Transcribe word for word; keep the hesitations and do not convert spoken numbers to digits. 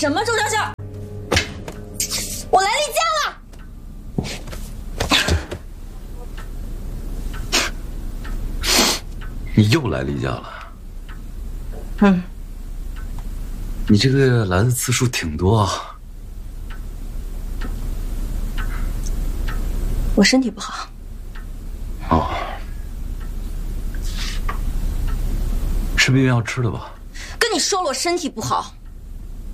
什么周潇潇？我来例假了。 你又来例假了？ 嗯。 你这个月来的次数挺多啊。 我身体不好。 哦。吃避孕药吃了吧？ 跟你说了，我身体不好。